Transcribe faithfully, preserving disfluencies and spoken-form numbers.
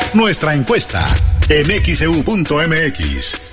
Nuestra encuesta en x e u punto m x.